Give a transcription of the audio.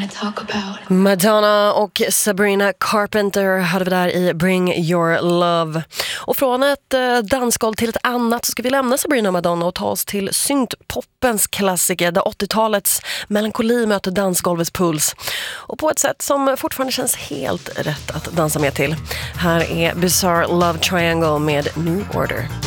wanna talk about. Madonna och Sabrina Carpenter hade vi där i Bring Your Love. Och från ett dansgolv till ett annat så ska vi lämna Sabrina och Madonna och ta oss till syntpoppens klassiker där 80-talets melankoli möter dansgolvets puls. Och på ett sätt som fortfarande känns helt rätt att dansa med till. Här är Bizarre Love Triangle med New Order.